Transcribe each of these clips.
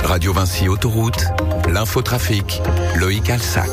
Radio Vinci Autoroute, l'infotrafic, Loïc Alsac.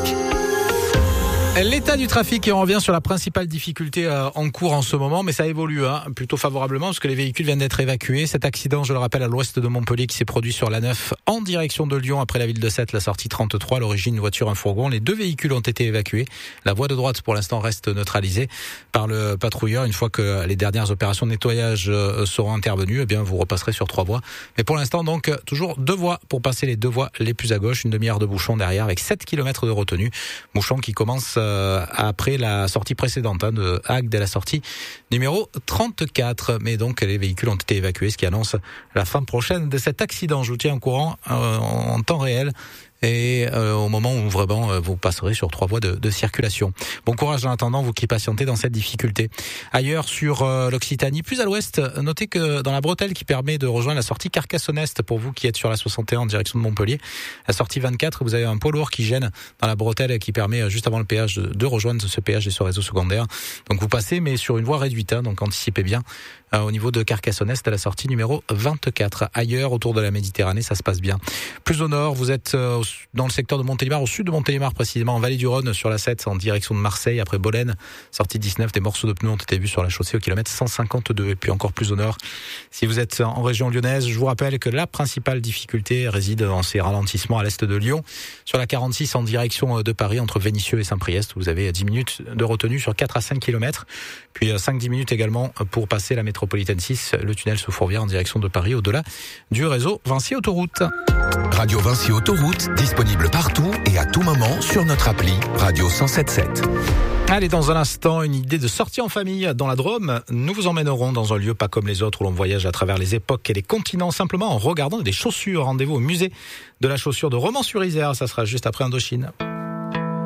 L'état du trafic, et on revient sur la principale difficulté en cours en ce moment, mais ça évolue plutôt favorablement parce que les véhicules viennent d'être évacués. Cet accident, je le rappelle, à l'ouest de Montpellier qui s'est produit sur l'A9 en direction de Lyon après la ville de Sète, la sortie 33, à l'origine une voiture, un fourgon. Les deux véhicules ont été évacués. La voie de droite pour l'instant reste neutralisée par le patrouilleur. Une fois que les dernières opérations de nettoyage seront intervenues, eh bien vous repasserez sur 3 voies. Mais pour l'instant donc toujours 2 voies pour passer les 2 voies les plus à gauche, une demi-heure de bouchon derrière avec 7 km de retenue. Bouchon qui commence après la sortie précédente de Agde, la sortie numéro 34. Mais donc les véhicules ont été évacués, ce qui annonce la fin prochaine de cet accident. Je vous tiens au courant en temps réel. Et au moment où vraiment vous passerez sur 3 voies de circulation. Bon courage en attendant, vous qui patientez dans cette difficulté. Ailleurs sur l'Occitanie, plus à l'ouest, notez que dans la bretelle qui permet de rejoindre la sortie Carcassonne-Est, pour vous qui êtes sur la 61 en direction de Montpellier, la sortie 24, vous avez un poids lourd qui gêne dans la bretelle qui permet juste avant le péage de rejoindre ce péage et ce réseau secondaire. Donc vous passez mais sur une voie réduite, donc anticipez bien au niveau de Carcassonne-Est à la sortie numéro 24. Ailleurs, autour de la Méditerranée, ça se passe bien. Plus au nord, vous êtes dans le secteur de Montélimar, au sud de Montélimar précisément, en vallée du Rhône, sur la 7, en direction de Marseille, après Bolène, sortie 19, des morceaux de pneus ont été vus sur la chaussée au kilomètre 152. Et puis encore plus au nord, si vous êtes en région lyonnaise, je vous rappelle que la principale difficulté réside dans ces ralentissements à l'est de Lyon, sur la 46 en direction de Paris, entre Vénissieux et Saint-Priest, vous avez 10 minutes de retenue sur 4 à 5 km, puis 5-10 minutes également pour passer la métropolitaine 6, le tunnel sous Fourvière en direction de Paris, au-delà du réseau Vinci Autoroute. Radio Vinci Autoroute, disponible partout et à tout moment sur notre appli Radio 107.7. Allez, dans un instant, une idée de sortie en famille dans la Drôme. Nous vous emmènerons dans un lieu pas comme les autres où l'on voyage à travers les époques et les continents simplement en regardant des chaussures. Rendez-vous au musée de la chaussure de Romans-sur-Isère. Ça sera juste après Indochine.